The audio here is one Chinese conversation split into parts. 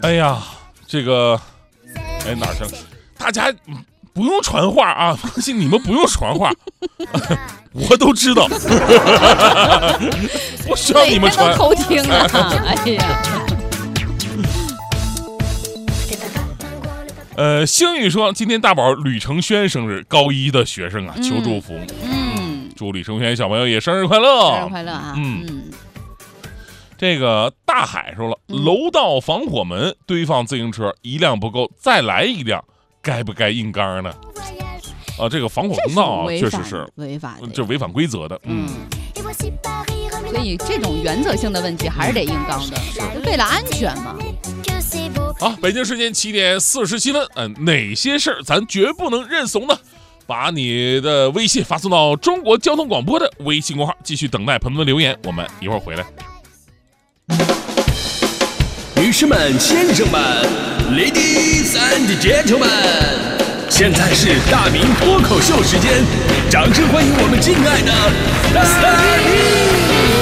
哎呀，这个，哪儿去了？大家不用传话啊，放心，你们不用传话，我都知道，不需要你们传。 偷听啊！哎呀。 星宇说，今天大宝吕承轩生日，高一的学生啊，求祝福。祝吕承轩小朋友也生日快乐， 生日快乐啊！ 这个大海说了，楼道防火门堆放自行车一辆不够，再来一辆，该不该硬刚呢？啊，这个防火通道啊，确实是违法的， 这违反规则的。 所以这种原则性的问题还是得硬刚的，为了安全嘛。 好，北京时间7点47分，哪些事儿咱绝不能认怂呢？把你的微信发送到中国交通广播的微信公号，继续等待朋友们留言，我们一会儿回来。 女士们、先生们 ，Ladies and Gentlemen， 现在是大明脱口秀时间，掌声欢迎我们敬爱的大明！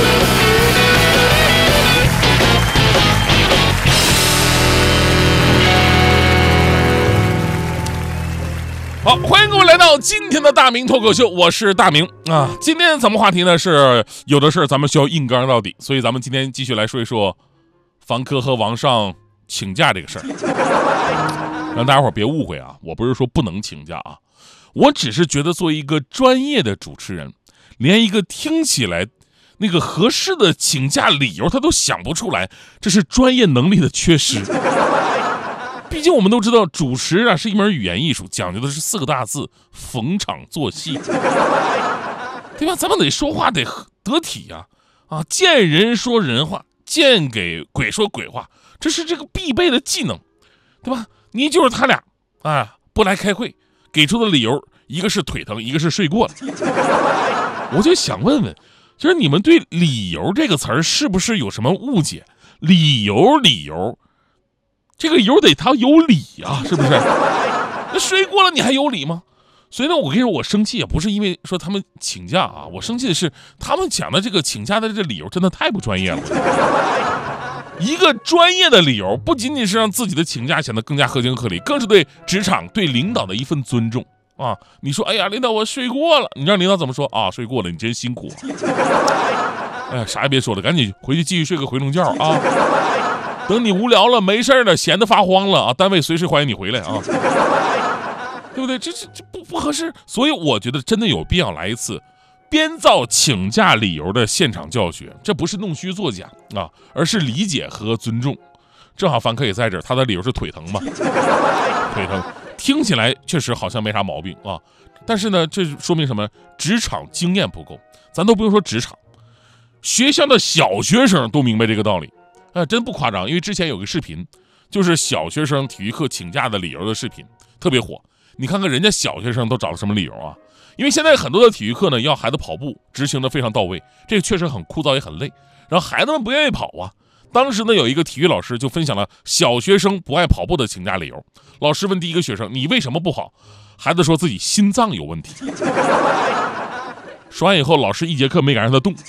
好，欢迎各位来到今天的大明脱口秀，我是大明啊。今天咱们话题呢是有的是咱们需要硬刚到底，所以咱们今天继续来说一说房客和王上请假这个事儿。让大家伙别误会啊，我不是说不能请假啊，我只是觉得作为一个专业的主持人，连一个听起来那个合适的请假理由他都想不出来，这是专业能力的缺失。毕竟我们都知道，主持啊是一门语言艺术，讲究的是4个大字：逢场作戏，对吧？咱们得说话得得体呀，见人说人话，见给鬼说鬼话，这是这个必备的技能，对吧？你就是他俩不来开会，给出的理由一个是腿疼，一个是睡过了。我就想问问，就是你们对理由这个词儿是不是有什么误解？理由。这个理得他有理啊，是不是？那睡过了你还有理吗？所以呢，我跟你说，我生气也不是因为说他们请假啊，我生气的是他们讲的这个请假的这个理由真的太不专业了。一个专业的理由不仅仅是让自己的请假显得更加合情合理，更是对职场对领导的一份尊重啊！你说，哎呀，领导我睡过了，你让领导怎么说啊？睡过了，你真辛苦啊！哎呀，啥也别说了，赶紧回去继续睡个回笼觉啊！等你无聊了没事了，闲得发慌了啊，单位随时欢迎你回来啊，对不对？这不合适，所以我觉得真的有必要来一次编造请假理由的现场教学，这不是弄虚作假啊，而是理解和尊重。正好凡客也在这儿，他的理由是腿疼嘛，腿疼听起来确实好像没啥毛病啊，但是呢，这说明什么？职场经验不够，咱都不用说职场，学校的小学生都明白这个道理。真不夸张，因为之前有个视频，就是小学生体育课请假的理由的视频，特别火。你看看人家小学生都找了什么理由啊？因为现在很多的体育课呢，要孩子跑步，执行的非常到位，这个确实很枯燥也很累，然后孩子们不愿意跑啊。当时呢，有一个体育老师就分享了小学生不爱跑步的请假理由。老师问第一个学生：“你为什么不跑？”孩子说自己心脏有问题。说完以后，老师一节课没敢让他动。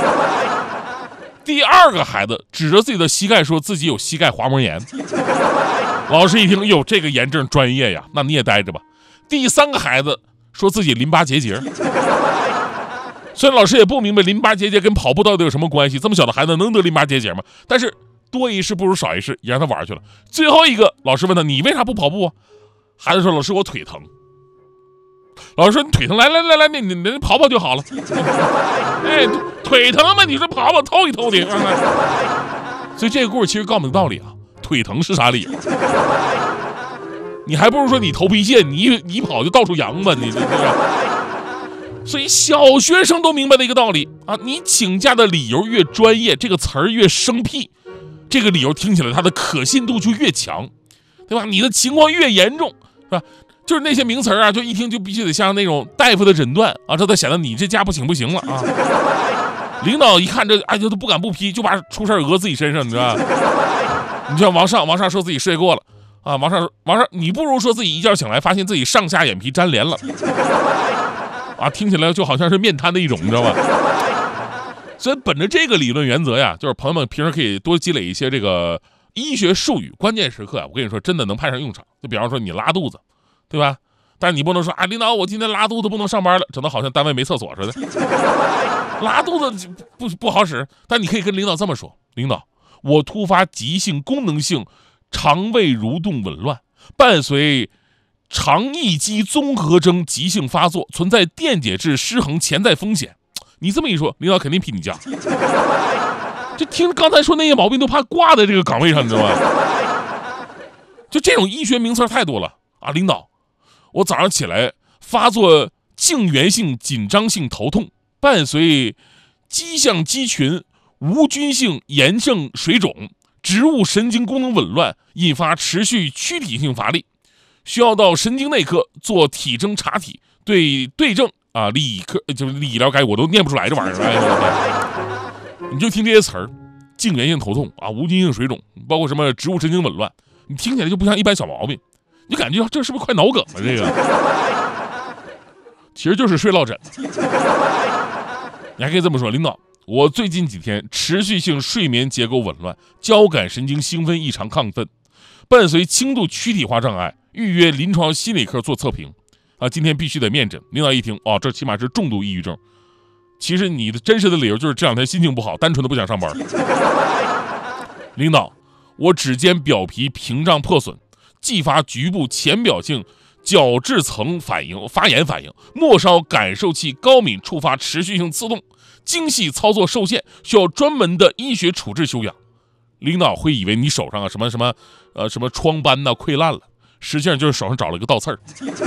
第二个孩子指着自己的膝盖说自己有膝盖滑膜炎，老师一听，哟，这个炎症专业呀，那你也待着吧。第三个孩子说自己淋巴结节，虽然老师也不明白淋巴结节跟跑步到底有什么关系，这么小的孩子能得淋巴结节吗？但是多一事不如少一事，也让他玩去了。最后一个老师问他：“你为啥不跑步啊？”孩子说：“老师，我腿疼。”老师说：“你腿疼，来，你跑跑就好了。”哎，腿疼嘛，你说跑跑偷一偷的。所以这个故事其实告诉你道理啊，腿疼是啥理由？你还不如说你头皮屑，你一跑就到处扬吧，你这。所以小学生都明白的一个道理啊，你请假的理由越专业，这个词儿越生僻，这个理由听起来它的可信度就越强，对吧？你的情况越严重，是吧？就是那些名词啊，就一听就必须得像那种大夫的诊断啊，这才显得你这假不行了啊。领导一看这，哎，就都不敢不批，就把出事讹自己身上，你知道吧？你像王上说自己睡过了啊，王上，你不如说自己一觉醒来发现自己上下眼皮粘连了啊，听起来就好像是面瘫的一种，你知道吧？所以本着这个理论原则呀，就是朋友们平时可以多积累一些这个医学术语关键时刻啊，我跟你说真的能派上用场。就比方说你拉肚子，对吧？但是你不能说啊，领导我今天拉肚子不能上班了，整得好像单位没厕所似的。拉肚子不好使，但你可以跟领导这么说：领导，我突发急性功能性肠胃蠕动紊乱，伴随肠易激综合征急性发作，存在电解质失衡潜在风险。你这么一说，领导肯定批你假。就听刚才说那些毛病都怕挂在这个岗位上，你知道吗？就这种医学名词太多了啊！领导，我早上起来发作颈源性紧张性头痛，伴随肌象肌群无菌性炎症水肿，植物神经功能紊乱，引发持续躯体性乏力，需要到神经内科做体征查体，对症啊，理科就是理疗该我都念不出来这玩意儿。哎，你就听这些词儿，颈源性头痛啊，无菌性水肿，包括什么植物神经紊乱，你听起来就不像一般小毛病，你感觉这是不是快脑梗了？这个其实就是睡落枕。你还可以这么说，领导，我最近几天持续性睡眠结构紊乱，交感神经兴奋异常亢奋，伴随轻度躯体化障碍，预约临床心理科做测评啊，今天必须得面诊。领导一听，哦，这起码是重度抑郁症。其实你的真实的理由就是这两天心情不好，单纯的不想上班。领导，我指尖表皮屏障破损，继发局部浅表性角质层发炎反应，末梢感受器高敏触发持续性刺痛，精细操作受限，需要专门的医学处置休养。领导会以为你手上啊什么疮斑呐溃烂了，实际上就是手上找了一个倒刺儿。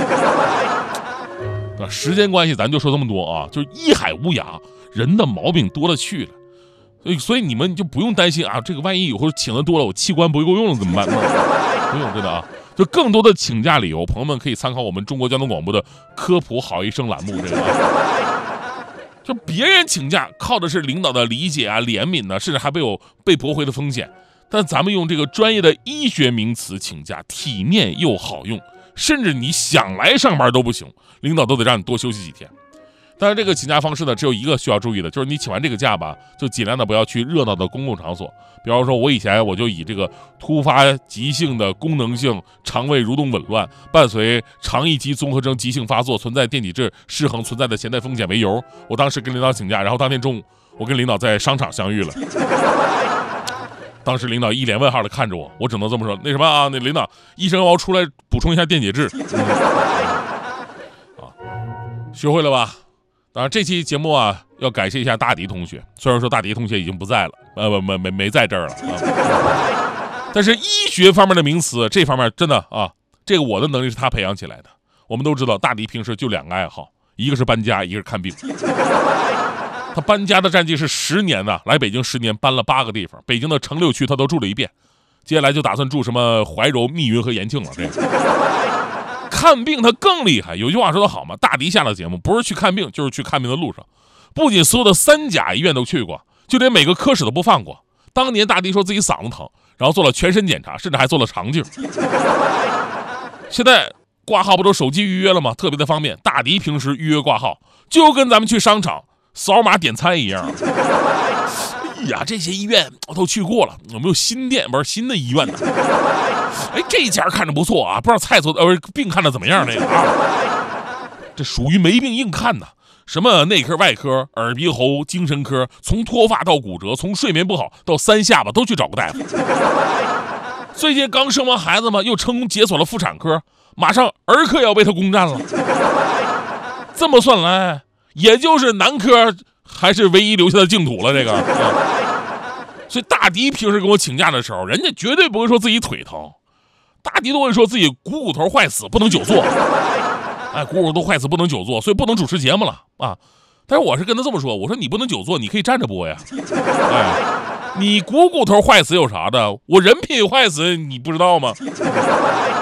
时间关系咱就说这么多啊，就是医海无涯，人的毛病多了去了，所以你们就不用担心啊，这个万一以后请的多了，我器官不够用了怎么办？不用，真的啊。就更多的请假理由，朋友们可以参考我们中国交通广播的科普好医生栏目。这个就别人请假靠的是领导的理解啊、怜悯呢，甚至还有被驳回的风险。但咱们用这个专业的医学名词请假，体面又好用，甚至你想来上班都不行，领导都得让你多休息几天。当然这个请假方式呢，只有一个需要注意的，就是你请完这个假吧，就尽量的不要去热闹的公共场所。比方说我以前我就以这个突发急性的功能性肠胃蠕动紊乱，伴随肠易激综合征急性发作，存在电解质失衡存在的潜在风险为由，我当时跟领导请假，然后当天中午我跟领导在商场相遇了。当时领导一脸问号的看着我，我只能这么说，那什么啊，那领导医生要出来补充一下电解质。啊，学会了吧？当然这期节目啊，要感谢一下大迪同学，虽然说大迪同学已经不在了，没在这儿了啊，但是医学方面的名词这方面真的啊，这个我的能力是他培养起来的。我们都知道大迪平时就两个爱好，一个是搬家，一个是看病。他搬家的战绩是10年呢，来北京10年搬了8个地方，北京的城6区他都住了一遍，接下来就打算住什么怀柔、密云和延庆了。这个看病他更厉害，有句话说得好嘛，大迪下了节目不是去看病就是去看病的路上，不仅所有的3甲医院都去过，就连每个科室都不放过。当年大迪说自己嗓子疼，然后做了全身检查，甚至还做了肠镜。现在挂号不都手机预约了吗？特别的方便。大迪平时预约挂号就跟咱们去商场扫码点餐一样。哎呀，这些医院我都去过了，有没有新店不是新的医院呢？哎，这家看着不错啊，不知道菜做病看着怎么样那个啊？这属于没病硬看呐，什么内科、外科、耳鼻喉、精神科，从脱发到骨折，从睡眠不好到3下巴都去找个大夫。最近刚生完孩子嘛，又成功解锁了妇产科，马上儿科也要被他攻占了。这么算来，也就是男科还是唯一留下的净土了。这个，所以大迪平时跟我请假的时候，人家绝对不会说自己腿疼，大迪都会说自己股骨头坏死不能久坐。哎，股骨头坏死不能久坐，所以不能主持节目了啊。但是我是跟他这么说，我说你不能久坐，你可以站着播呀。哎，你股骨头坏死有啥的？我人品坏死你不知道吗？